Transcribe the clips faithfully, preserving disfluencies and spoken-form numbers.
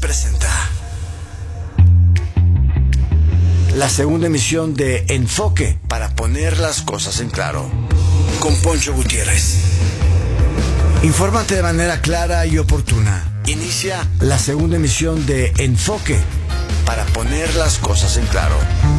presenta la segunda emisión de Enfoque, para poner las cosas en claro, con Poncho Gutiérrez. Infórmate de manera clara y oportuna. Inicia la segunda emisión de Enfoque, para poner las cosas en claro.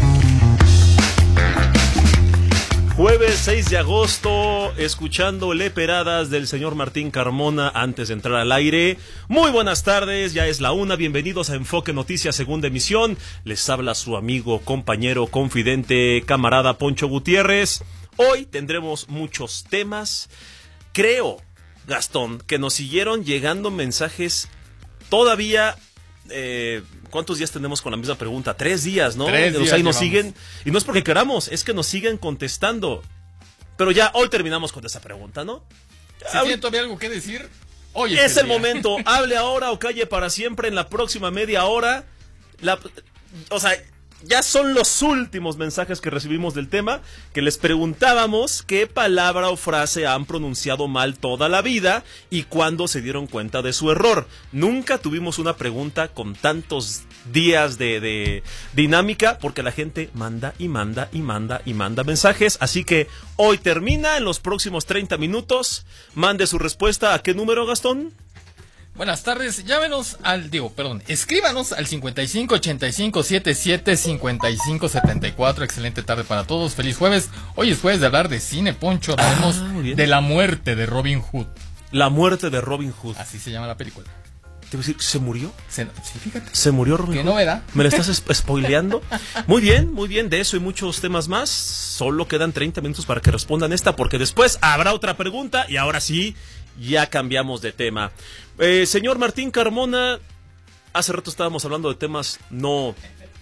Jueves seis de agosto, escuchando leperadas del señor Martín Carmona antes de entrar al aire. Muy buenas tardes, ya es la una, bienvenidos a Enfoque Noticias, segunda emisión. Les habla su amigo, compañero, confidente, camarada Poncho Gutiérrez. Hoy tendremos muchos temas. Creo, Gastón, que nos siguieron llegando mensajes todavía... Eh, ¿Cuántos días tenemos con la misma pregunta? Tres días, ¿no? Tres días o sea, y nos llevamos. siguen, y no es porque queramos, es que nos siguen contestando. Pero ya hoy terminamos con esa pregunta, ¿no? Si tiene todavía algo que decir, hoy es, es el día. momento. Hable ahora o calle para siempre en la próxima media hora. La, o sea, ya son los últimos mensajes que recibimos del tema, que les preguntábamos qué palabra o frase han pronunciado mal toda la vida y cuándo se dieron cuenta de su error. Nunca tuvimos una pregunta con tantos días de, de dinámica, porque la gente manda y manda y manda y manda mensajes. Así que hoy termina, en los próximos treinta minutos. Mande su respuesta. ¿A qué número, Gastón? Buenas tardes, llámenos al, digo, perdón, escríbanos al cincuenta y cinco ochenta y cinco setenta y siete cincuenta y cinco setenta y cuatro. Excelente tarde para todos, feliz jueves. Hoy es jueves de hablar de cine, Poncho. Hablaremos Ah, de la muerte de Robin Hood. La muerte de Robin Hood. Así se llama la película. Te voy a decir, ¿se murió? Se, sí, fíjate. ¿Se murió Robin ¿Qué Hood? novedad? ¿Me la estás sp- spoileando? Muy bien, muy bien, de eso y muchos temas más. Solo quedan treinta minutos para que respondan esta, porque después habrá otra pregunta y ahora sí, ya cambiamos de tema. Eh, señor Martín Carmona, hace rato estábamos hablando de temas no,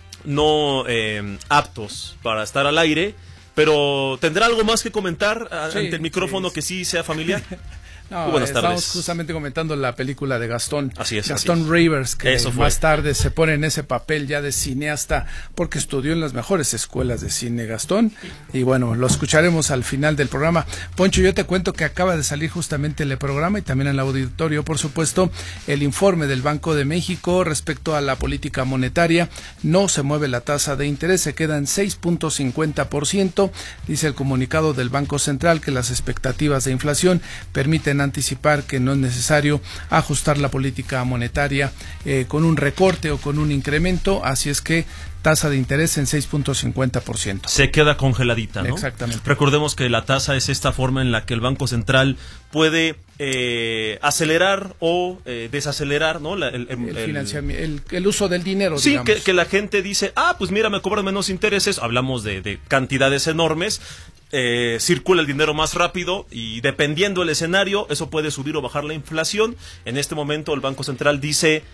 no eh, aptos para estar al aire, pero ¿tendrá algo más que comentar a- Sí, ante el micrófono sí, que sí sea familiar? No, Muy buenas estamos tardes. justamente comentando la película de Gastón. Así es, Gastón así es. Rivers, que Eso fue. más tarde se pone en ese papel ya de cineasta, porque estudió en las mejores escuelas de cine, Gastón. Y bueno, lo escucharemos al final del programa. Poncho, yo te cuento que acaba de salir justamente el programa y también en el auditorio, por supuesto, el informe del Banco de México respecto a la política monetaria. No se mueve la tasa de interés, se queda en seis punto cincuenta por ciento. Dice el comunicado del Banco Central que las expectativas de inflación permiten anticipar que no es necesario ajustar la política monetaria eh, con un recorte o con un incremento, así es que tasa de interés en seis punto cincuenta por ciento. Se queda congeladita, ¿no? Exactamente. Recordemos que la tasa es esta forma en la que el Banco Central puede eh, acelerar o eh, desacelerar, ¿no? La- el, el- El, el- financiamiento, el, el uso del dinero, Sí, digamos. que, que la gente dice, ah, pues mira, me cobran menos intereses, hablamos de, de cantidades enormes, eh, circula el dinero más rápido y dependiendo del escenario, eso puede subir o bajar la inflación. En este momento el Banco Central dice,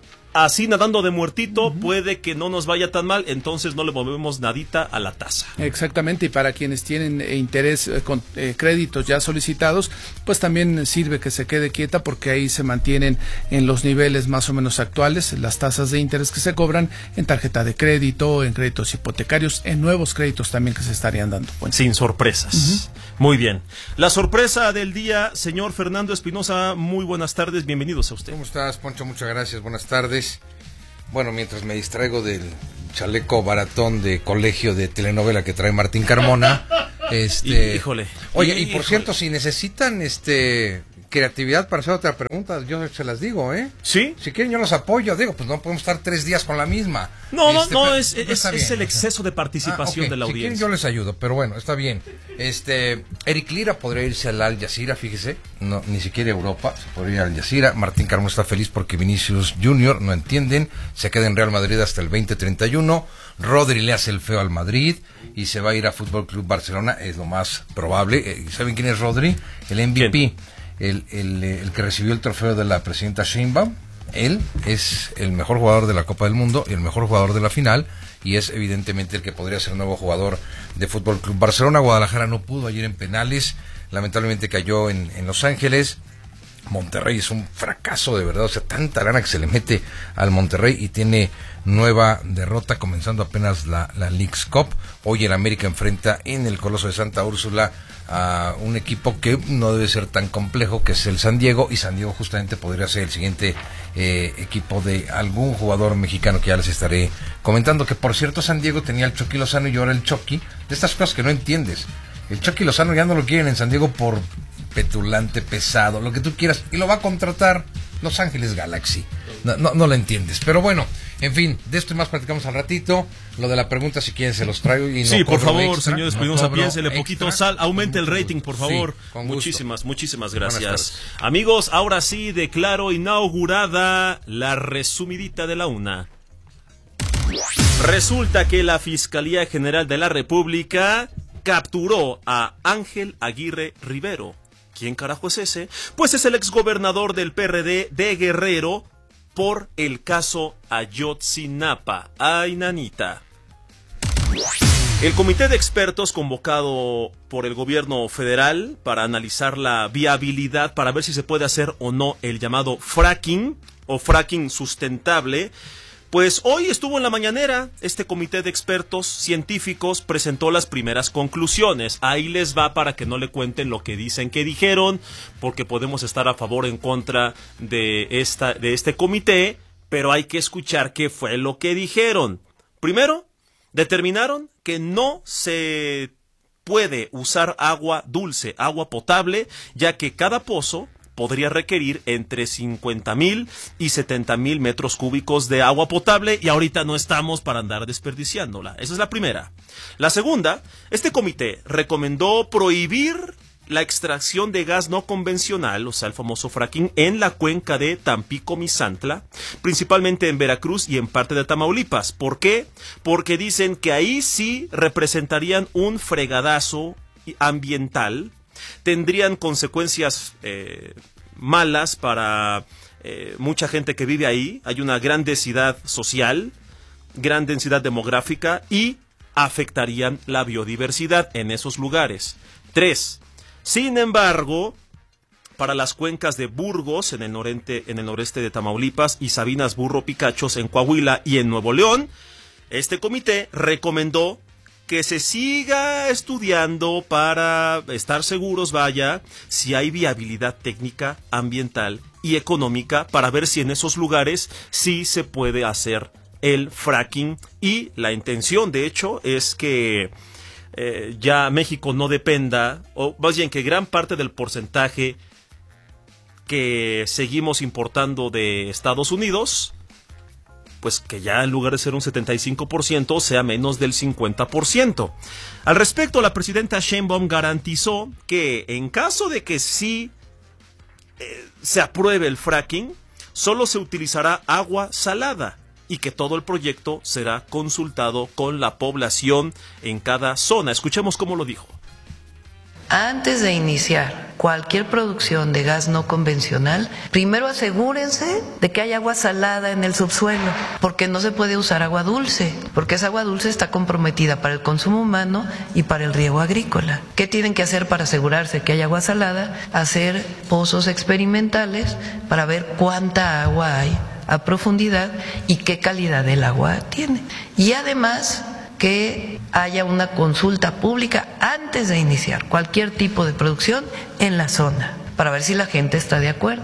así nadando de muertito, uh-huh. puede que no nos vaya tan mal, entonces no le movemos nadita a la tasa. Exactamente, y para quienes tienen eh, interés eh, con eh, créditos ya solicitados, pues también sirve que se quede quieta, porque ahí se mantienen en los niveles más o menos actuales las tasas de interés que se cobran en tarjeta de crédito, en créditos hipotecarios, en nuevos créditos también que se estarían dando. Bueno. Sin sorpresas. Uh-huh. Muy bien. La sorpresa del día, señor Fernando Espinosa, muy buenas tardes, bienvenidos a usted. ¿Cómo estás, Poncho? Muchas gracias, buenas tardes. Bueno, mientras me distraigo del chaleco baratón de colegio de telenovela que trae Martín Carmona, este, híjole. Oye, híjole. y por cierto, si necesitan este creatividad para hacer otra pregunta, yo se las digo, ¿eh? ¿Sí? Si quieren yo los apoyo, digo, pues no podemos estar tres días con la misma. No, no, Este, no, pero- es, pero es, está es bien, el o exceso sea. de participación Ah, ok. de la Si quieren audiencia. yo les ayudo, pero bueno, está bien. Este, Eric Lira podría irse al Al Jazeera, fíjese, no, ni siquiera Europa, se podría ir al Jazeera. Martín Carmona está feliz porque Vinicius Junior, no entienden, se queda en Real Madrid hasta el veinte treinta y uno. Rodri le hace el feo al Madrid y se va a ir a Fútbol Club Barcelona, es lo más probable. Eh, ¿Saben quién es Rodri? El M V P. ¿Quién? El, el, el que recibió el trofeo de la presidenta Sheinbaum. Él es el mejor jugador de la Copa del Mundo y el mejor jugador de la final, y es evidentemente el que podría ser el nuevo jugador de Fútbol Club Barcelona. Guadalajara no pudo ayer en penales, lamentablemente cayó en, en Los Ángeles. Monterrey es un fracaso de verdad, o sea, tanta lana que se le mete al Monterrey y tiene nueva derrota, comenzando apenas la, la Leagues Cup. Hoy el América enfrenta en el Coloso de Santa Úrsula a un equipo que no debe ser tan complejo, que es el San Diego, y San Diego justamente podría ser el siguiente eh, equipo de algún jugador mexicano que ya les estaré comentando, que por cierto San Diego tenía el Chucky Lozano y ahora el Chucky, de estas cosas que no entiendes. El Chucky Lozano ya no lo quieren en San Diego por petulante, pesado, lo que tú quieras, y lo va a contratar Los Ángeles Galaxy. No, no, no lo entiendes, pero bueno, en fin, de esto y más platicamos al ratito. Lo de la pregunta, si quieren, se los traigo y no sí, por favor, extra, señor Espinosa, no piénsele poquito sal, aumente el rating, por favor. Sí, muchísimas, muchísimas gracias. Amigos, ahora sí declaro inaugurada la resumidita de la una. Resulta que la Fiscalía General de la República capturó a Ángel Aguirre Rivero. ¿Quién carajo es ese? Pues es el exgobernador del P R D de Guerrero por el caso Ayotzinapa. ¡Ay, nanita! El comité de expertos convocado por el gobierno federal para analizar la viabilidad, para ver si se puede hacer o no el llamado fracking o fracking sustentable, pues hoy estuvo en la mañanera. Este comité de expertos científicos presentó las primeras conclusiones. Ahí les va para que no le cuenten lo que dicen que dijeron, porque podemos estar a favor o en contra de, esta, de este comité, pero hay que escuchar qué fue lo que dijeron. Primero, determinaron que no se puede usar agua dulce, agua potable, ya que cada pozo podría requerir entre cincuenta mil y setenta mil metros cúbicos de agua potable, y ahorita no estamos para andar desperdiciándola. Esa es la primera. La segunda, este comité recomendó prohibir la extracción de gas no convencional, o sea, el famoso fracking, en la cuenca de Tampico-Misantla, principalmente en Veracruz y en parte de Tamaulipas. ¿Por qué? Porque dicen que ahí sí representarían un fregadazo ambiental, tendrían consecuencias eh, malas para eh, mucha gente que vive ahí. Hay una gran densidad social, gran densidad demográfica, y afectarían la biodiversidad en esos lugares. Tres, sin embargo, para las cuencas de Burgos en el noreste, en el noreste de Tamaulipas, y Sabinas Burro Picachos en Coahuila y en Nuevo León, este comité recomendó que se siga estudiando para estar seguros, vaya, si hay viabilidad técnica, ambiental y económica, para ver si en esos lugares sí se puede hacer el fracking. Y la intención, de hecho, es que eh, ya México no dependa, o más bien que gran parte del porcentaje que seguimos importando de Estados Unidos, pues que ya en lugar de ser un setenta y cinco por ciento sea menos del cincuenta por ciento. Al respecto, la presidenta Sheinbaum garantizó que en caso de que sí eh, se apruebe el fracking, solo se utilizará agua salada y que todo el proyecto será consultado con la población en cada zona. Escuchemos cómo lo dijo. Antes de iniciar cualquier producción de gas no convencional, primero asegúrense de que hay agua salada en el subsuelo, porque no se puede usar agua dulce, porque esa agua dulce está comprometida para el consumo humano y para el riego agrícola. ¿Qué tienen que hacer para asegurarse que hay agua salada? Hacer pozos experimentales para ver cuánta agua hay a profundidad y qué calidad del agua tiene. Y además, que haya una consulta pública antes de iniciar cualquier tipo de producción en la zona, para ver si la gente está de acuerdo.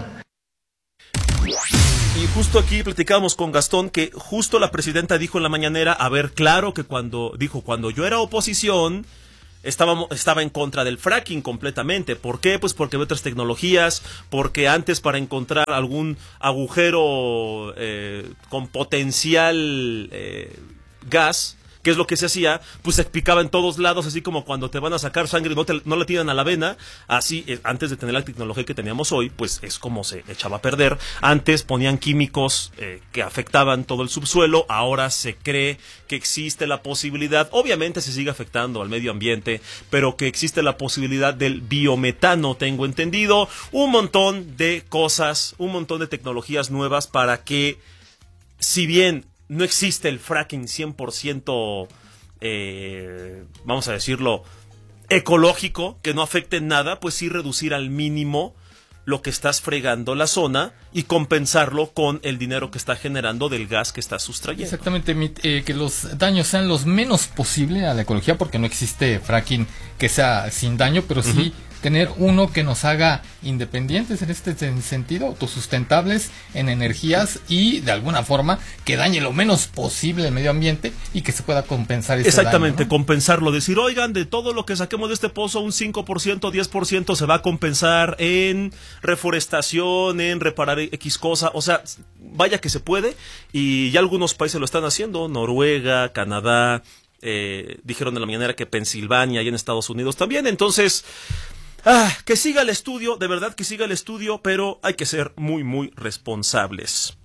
Y justo aquí platicábamos con Gastón que justo la presidenta dijo en la mañanera, a ver, claro que cuando dijo, cuando yo era oposición, Estaba, estaba en contra del fracking completamente. ¿Por qué? Pues porque ve otras tecnologías, porque antes para encontrar algún agujero eh, con potencial eh, gas, ¿qué es lo que se hacía? Pues se picaba en todos lados, así como cuando te van a sacar sangre y no, te, no la tiran a la vena. Así, eh, antes de tener la tecnología que teníamos hoy, pues es como se echaba a perder. Antes ponían químicos eh, que afectaban todo el subsuelo. Ahora se cree que existe la posibilidad, obviamente se sigue afectando al medio ambiente, pero que existe la posibilidad del biometano, tengo entendido. Un montón de cosas, un montón de tecnologías nuevas para que, si bien no existe el fracking cien por ciento, eh, vamos a decirlo, ecológico, que no afecte en nada, pues sí reducir al mínimo lo que estás fregando la zona y compensarlo con el dinero que está generando del gas que estás sustrayendo. Exactamente, eh, que los daños sean los menos posible a la ecología, porque no existe fracking que sea sin daño, pero sí uh-huh. tener uno que nos haga independientes en este sentido, autosustentables en energías y de alguna forma que dañe lo menos posible el medio ambiente y que se pueda compensar ese Exactamente, daño, ¿no? compensarlo, decir, oigan, de todo lo que saquemos de este pozo, un cinco por ciento, diez por ciento se va a compensar en reforestación, en reparar X cosa, o sea, vaya que se puede, y ya algunos países lo están haciendo, Noruega, Canadá, eh, dijeron en la mañanera que Pensilvania y en Estados Unidos también, entonces... Ah, que siga el estudio, de verdad que siga el estudio, pero hay que ser muy, muy responsables.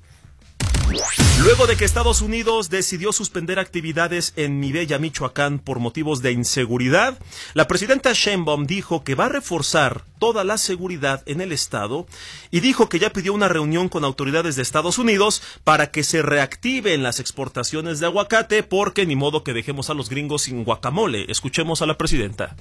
Luego de que Estados Unidos decidió suspender actividades en Mireya, Michoacán, por motivos de inseguridad, la presidenta Sheinbaum dijo que va a reforzar toda la seguridad en el estado y dijo que ya pidió una reunión con autoridades de Estados Unidos para que se reactiven las exportaciones de aguacate, porque ni modo que dejemos a los gringos sin guacamole. Escuchemos a la presidenta.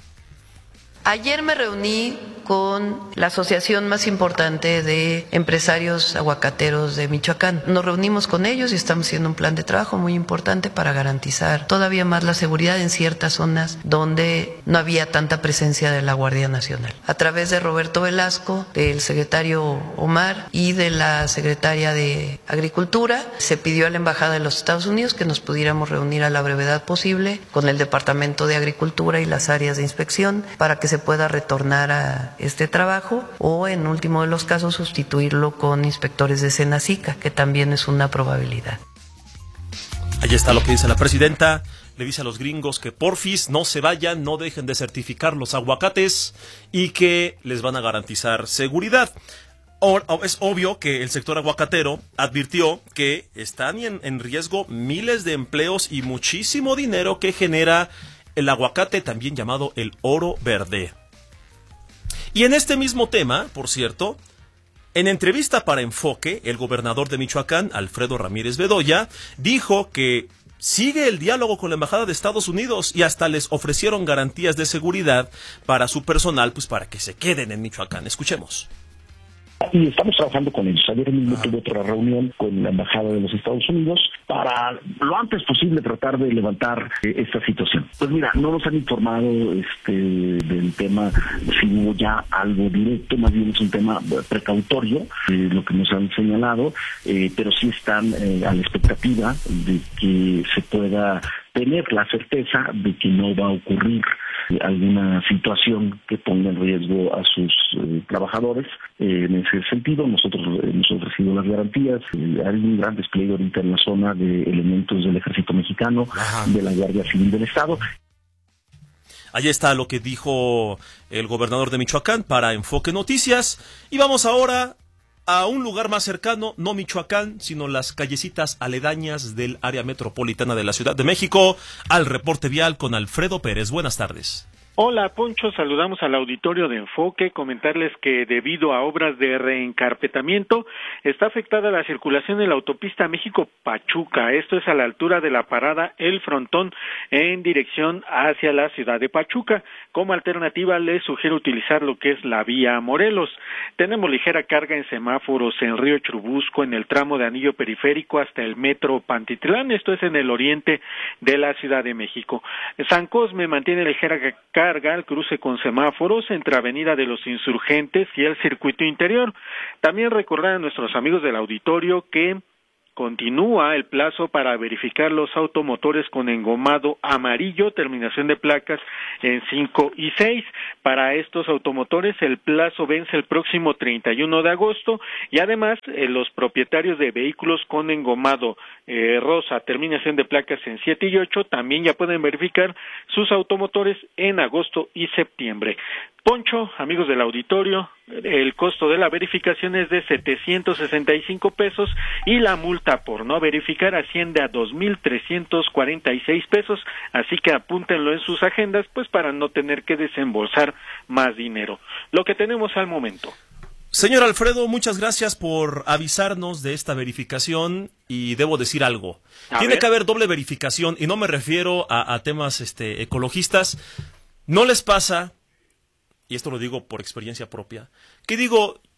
Ayer me reuní con la asociación más importante de empresarios aguacateros de Michoacán. Nos reunimos con ellos y estamos haciendo un plan de trabajo muy importante para garantizar todavía más la seguridad en ciertas zonas donde no había tanta presencia de la Guardia Nacional. A través de Roberto Velasco, del secretario Omar y de la secretaria de Agricultura, se pidió a la Embajada de los Estados Unidos que nos pudiéramos reunir a la brevedad posible con el Departamento de Agricultura y las áreas de inspección para que se pueda retornar a este trabajo o, en último de los casos, sustituirlo con inspectores de Senacica, que también es una probabilidad. Ahí está lo que dice la presidenta. Le dice a los gringos que porfis no se vayan, no dejen de certificar los aguacates y que les van a garantizar seguridad. O, o, es obvio que el sector aguacatero advirtió que están en, en riesgo miles de empleos y muchísimo dinero que genera el aguacate, también llamado el oro verde. Y en este mismo tema, por cierto, en entrevista para Enfoque, el gobernador de Michoacán, Alfredo Ramírez Bedoya, dijo que sigue el diálogo con la Embajada de Estados Unidos y hasta les ofrecieron garantías de seguridad para su personal, pues para que se queden en Michoacán. Escuchemos. Y estamos trabajando con ellos. Ayer mismo tuve otra reunión con la Embajada de los Estados Unidos para lo antes posible tratar de levantar eh, esta situación. Pues mira, no nos han informado este del tema si hubo ya algo directo, más bien es un tema precautorio, eh, lo que nos han señalado, eh, pero sí están eh, a la expectativa de que se pueda tener la certeza de que no va a ocurrir alguna situación que ponga en riesgo a sus eh, trabajadores. Eh, en ese sentido, nosotros hemos ofrecido las garantías. Eh, hay un gran despliegue ahorita en la zona de elementos del Ejército Mexicano, Ajá. de la Guardia Civil del Estado. Ahí está lo que dijo el gobernador de Michoacán para Enfoque Noticias. Y vamos ahora a un lugar más cercano, no Michoacán, sino las callecitas aledañas del área metropolitana de la Ciudad de México, al reporte vial con Alfredo Pérez. Buenas tardes. Hola, Poncho, saludamos al auditorio de Enfoque, comentarles que debido a obras de reencarpetamiento está afectada la circulación en la autopista México-Pachuca, esto es a la altura de la parada El Frontón en dirección hacia la ciudad de Pachuca. Como alternativa les sugiero utilizar lo que es la vía Morelos. Tenemos ligera carga en semáforos en Río Churubusco en el tramo de anillo periférico hasta el metro Pantitlán, esto es en el oriente de la Ciudad de México. San Cosme mantiene ligera carga al cruce con semáforos entre Avenida de los Insurgentes y el circuito interior. También recordar a nuestros amigos del auditorio que continúa el plazo para verificar los automotores con engomado amarillo, terminación de placas en cinco y seis. Para estos automotores el plazo vence el próximo treinta y uno de agosto y además eh, los propietarios de vehículos con engomado eh, rosa, terminación de placas en siete y ocho, también ya pueden verificar sus automotores en agosto y septiembre. Poncho, amigos del auditorio, el costo de la verificación es de setecientos sesenta y cinco pesos y la multa por no verificar asciende a dos mil trescientos cuarenta y seis pesos, así que apúntenlo en sus agendas pues para no tener que desembolsar más dinero. Lo que tenemos al momento. Señor Alfredo, muchas gracias por avisarnos de esta verificación y debo decir algo. A Tiene ver. que haber doble verificación y no me refiero a, a temas este, ecologistas. ¿No les pasa, y esto lo digo por experiencia propia, que digo,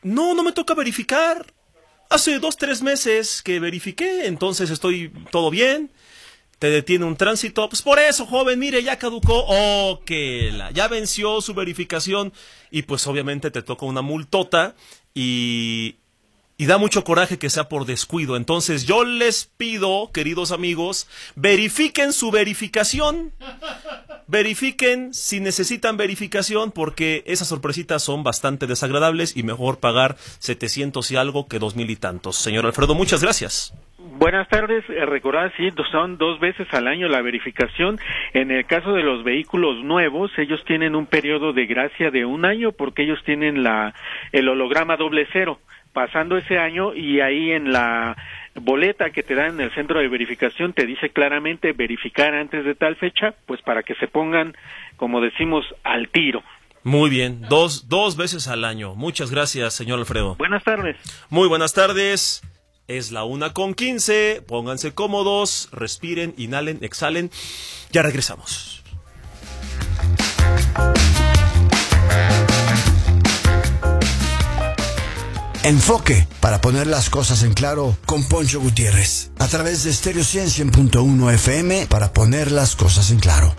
No, no me toca verificar. Hace dos, tres meses que verifiqué, entonces estoy todo bien. Te detiene un tránsito. Pues por eso, joven, mire, ya caducó. Oh, que la, ya venció su verificación. Y pues obviamente te toca una multota. Y, y da mucho coraje que sea por descuido. Entonces yo les pido, queridos amigos, verifiquen su verificación. Verifiquen si necesitan verificación, porque esas sorpresitas son bastante desagradables y mejor pagar setecientos y algo que dos mil y tantos. Señor Alfredo, muchas gracias. Buenas tardes. Eh, recordar, sí, son dos veces al año la verificación. En el caso de los vehículos nuevos, ellos tienen un periodo de gracia de un año porque ellos tienen la el holograma doble cero. Pasando ese año y ahí en la boleta que te dan en el centro de verificación te dice claramente verificar antes de tal fecha, pues para que se pongan, como decimos, al tiro. Muy bien, dos, dos veces al año. Muchas gracias, señor Alfredo. Buenas tardes. Muy buenas tardes. Es la una con quince. Pónganse cómodos, respiren, inhalen, exhalen. Ya regresamos. Enfoque, para poner las cosas en claro, con Poncho Gutiérrez, a través de Stereo cien punto uno F M, para poner las cosas en claro.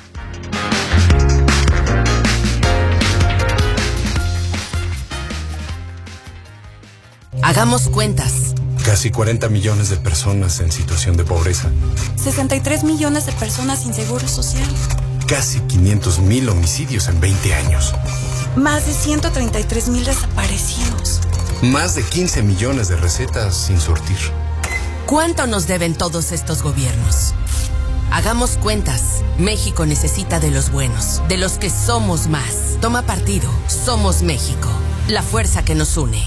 Hagamos cuentas. Casi cuarenta millones de personas en situación de pobreza. sesenta y tres millones de personas sin seguro social. Casi quinientos mil homicidios en veinte años. Más de ciento treinta y tres mil desaparecidos. Más de quince millones de recetas sin surtir. ¿Cuánto nos deben todos estos gobiernos? Hagamos cuentas. México necesita de los buenos, de los que somos más. Toma partido. Somos México. La fuerza que nos une.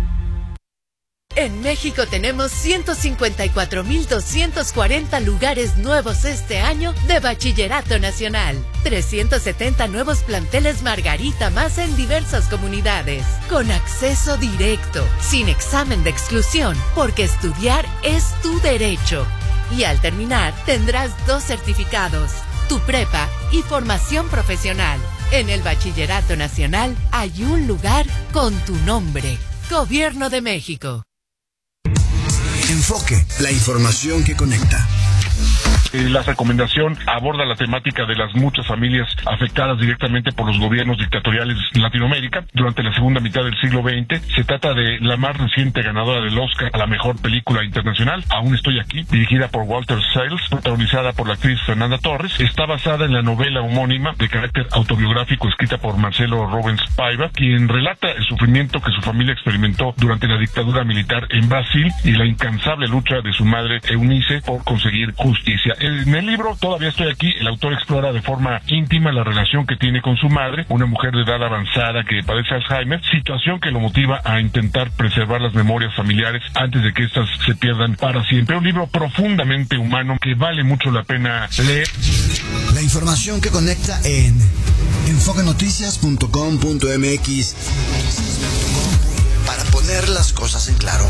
En México tenemos ciento cincuenta y cuatro mil doscientos cuarenta lugares nuevos este año de Bachillerato Nacional. trescientos setenta nuevos planteles Margarita más en diversas comunidades. Con acceso directo, sin examen de exclusión, porque estudiar es tu derecho. Y al terminar tendrás dos certificados, tu prepa y formación profesional. En el Bachillerato Nacional hay un lugar con tu nombre. Gobierno de México. Enfoque, la información que conecta. La recomendación aborda la temática de las muchas familias afectadas directamente por los gobiernos dictatoriales de Latinoamérica durante la segunda mitad del siglo veinte. Se trata de la más reciente ganadora del Oscar a la mejor película internacional, Aún estoy aquí, dirigida por Walter Salles, protagonizada por la actriz Fernanda Torres. Está basada en la novela homónima de carácter autobiográfico escrita por Marcelo Rubens Paiva, quien relata el sufrimiento que su familia experimentó durante la dictadura militar en Brasil y la incansable lucha de su madre Eunice por conseguir justicia. En el libro Todavía estoy aquí, el autor explora de forma íntima la relación que tiene con su madre, una mujer de edad avanzada que padece Alzheimer, situación que lo motiva a intentar preservar las memorias familiares antes de que éstas se pierdan para siempre. Un libro profundamente humano que vale mucho la pena leer. La información que conecta en enfoque noticias punto com punto m x para poner las cosas en claro.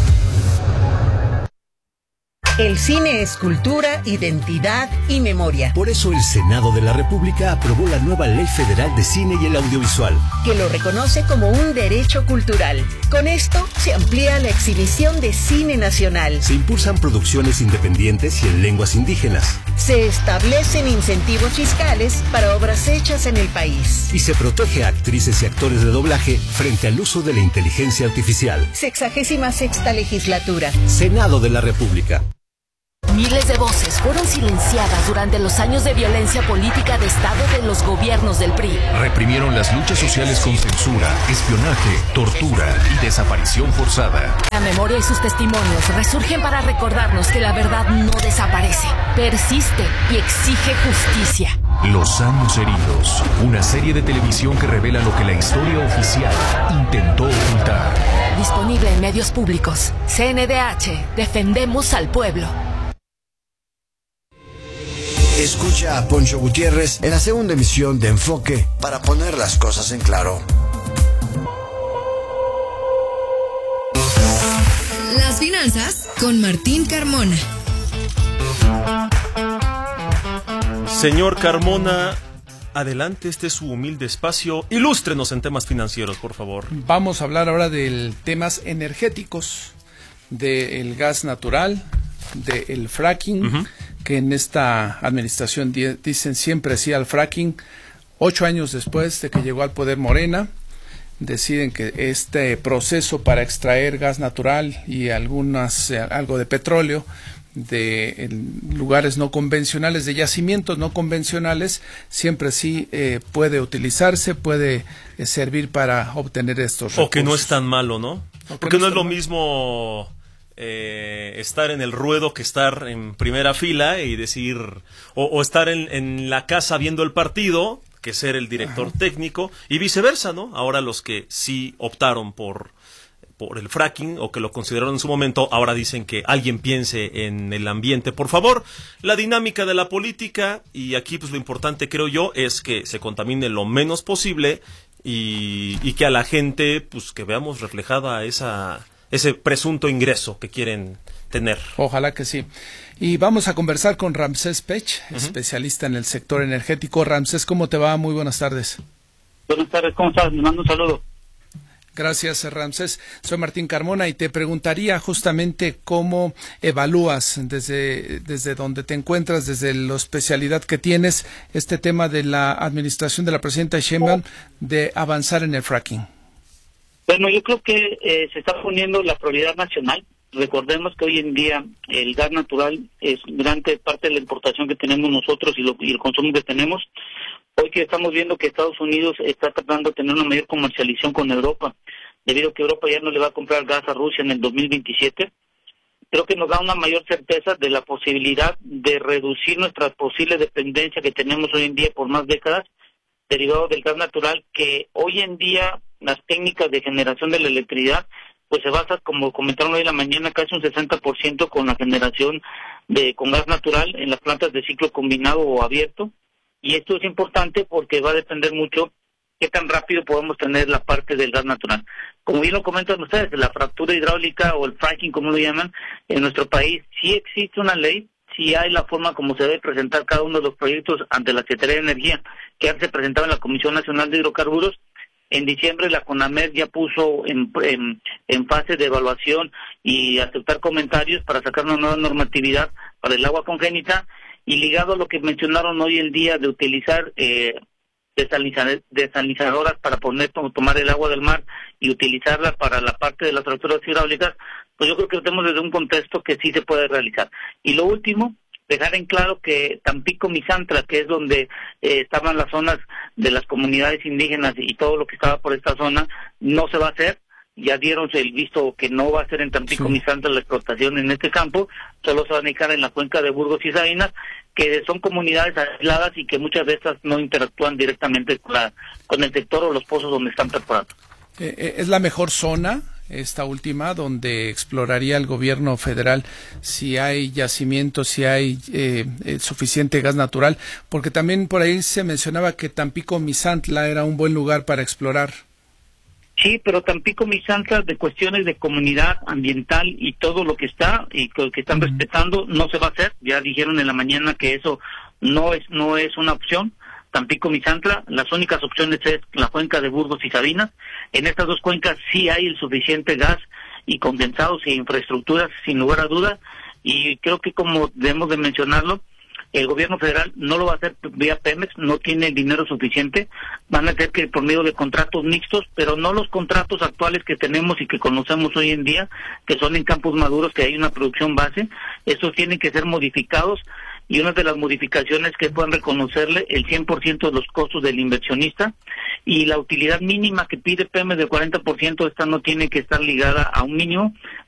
El cine es cultura, identidad y memoria. Por eso el Senado de la República aprobó la nueva Ley Federal de Cine y el Audiovisual, que lo reconoce como un derecho cultural. Con esto se amplía la exhibición de cine nacional. Se impulsan producciones independientes y en lenguas indígenas. Se establecen incentivos fiscales para obras hechas en el país. Y se protege a actrices y actores de doblaje frente al uso de la inteligencia artificial. Sexagésima sexta legislatura. Senado de la República. Miles de voces fueron silenciadas durante los años de violencia política de Estado de los gobiernos del P R I. Reprimieron las luchas sociales con censura, espionaje, tortura y desaparición forzada. La memoria y sus testimonios resurgen para recordarnos que la verdad no desaparece, persiste y exige justicia. Los años heridos, una serie de televisión que revela lo que la historia oficial intentó ocultar. Disponible en medios públicos. C N D H, defendemos al pueblo. Escucha a Poncho Gutiérrez en la segunda emisión de Enfoque para poner las cosas en claro. Las finanzas con Martín Carmona. Señor Carmona, adelante, este es su humilde espacio. Ilústrenos en temas financieros, por favor. Vamos a hablar ahora de temas energéticos, del gas natural, del fracking, uh-huh. que en esta administración di- dicen siempre sí al fracking. Ocho años después de que llegó al poder Morena, deciden que este proceso para extraer gas natural y algunas eh, algo de petróleo de en lugares no convencionales, de yacimientos no convencionales, siempre sí eh, puede utilizarse, puede eh, servir para obtener estos recursos. O que no es tan malo, ¿no? Porque no, no es lo mal. mismo eh, estar en el ruedo que estar en primera fila y decir, o, o estar en, en la casa viendo el partido, que ser el director Ajá. técnico, y viceversa, ¿no? Ahora los que sí optaron por, por el fracking, o que lo consideraron en su momento, ahora dicen que alguien piense en el ambiente. Por favor, la dinámica de la política, y aquí pues lo importante, creo yo, es que se contamine lo menos posible, y, y que a la gente, pues que veamos reflejada esa, ese presunto ingreso que quieren tener. Ojalá que sí. Y vamos a conversar con Ramsés Pech, uh-huh. especialista en el sector energético. Ramsés, ¿cómo te va? Muy buenas tardes. Buenas tardes, ¿cómo estás? Me mando un saludo. Gracias, Ramsés. Soy Martín Carmona y te preguntaría justamente cómo evalúas desde, desde donde te encuentras, desde la especialidad que tienes, este tema de la administración de la presidenta Sheinbaum de avanzar en el fracking. Bueno, yo creo que eh, se está poniendo la prioridad nacional. Recordemos que hoy en día el gas natural es gran parte de la importación que tenemos nosotros y, lo, y el consumo que tenemos. Hoy que estamos viendo que Estados Unidos está tratando de tener una mayor comercialización con Europa, debido a que Europa ya no le va a comprar gas a Rusia en el dos mil veintisiete, creo que nos da una mayor certeza de la posibilidad de reducir nuestra posible dependencia que tenemos hoy en día por más décadas, derivado del gas natural, que hoy en día las técnicas de generación de la electricidad pues se basa, como comentaron hoy en la mañana, casi un sesenta por ciento con la generación de con gas natural en las plantas de ciclo combinado o abierto. Y esto es importante porque va a depender mucho qué tan rápido podemos tener la parte del gas natural. Como bien lo comentan ustedes, la fractura hidráulica o el fracking, como lo llaman, en nuestro país sí existe una ley, sí hay la forma como se debe presentar cada uno de los proyectos ante la Secretaría de Energía, que antes se presentaba en la Comisión Nacional de Hidrocarburos. En diciembre la CONAMED ya puso en, en, en fase de evaluación y aceptar comentarios para sacar una nueva normatividad para el agua congénita, y ligado a lo que mencionaron hoy el día de utilizar eh, desalinizador, desalinizadoras para poner tomar el agua del mar y utilizarla para la parte de las fracturas hidráulicas, pues yo creo que tenemos desde un contexto que sí se puede realizar. Y lo último, dejar en claro que Tampico Misantla, que es donde eh, estaban las zonas de las comunidades indígenas y todo lo que estaba por esta zona, no se va a hacer. Ya dieron el visto que no va a ser en Tampico sí. Misantla la explotación en este campo, solo se va a dedicar en la cuenca de Burgos y Sabinas, que son comunidades aisladas y que muchas de estas no interactúan directamente con, la, con el sector o los pozos donde están perforando. Eh, ¿Es la mejor zona, esta última, donde exploraría el gobierno federal si hay yacimientos, si hay eh, eh, suficiente gas natural? Porque también por ahí se mencionaba que Tampico Misantla era un buen lugar para explorar. Sí, pero Tampico Misantla, de cuestiones de comunidad ambiental y todo lo que está y que, que están uh-huh. respetando, no se va a hacer. Ya dijeron en la mañana que eso no es no es una opción. Tampico Misantla, las únicas opciones es la cuenca de Burgos y Sabinas. En estas dos cuencas sí hay el suficiente gas y condensados e infraestructuras, sin lugar a dudas, y creo que, como debemos de mencionarlo, el gobierno federal no lo va a hacer vía Pemex, no tiene el dinero suficiente, van a tener que ir por medio de contratos mixtos, pero no los contratos actuales que tenemos y que conocemos hoy en día, que son en campos maduros, que hay una producción base. Estos tienen que ser modificados, y una de las modificaciones que puedan reconocerle el cien por ciento de los costos del inversionista, y la utilidad mínima que pide Pemex del cuarenta por ciento, esta no tiene que estar ligada a un mínimo,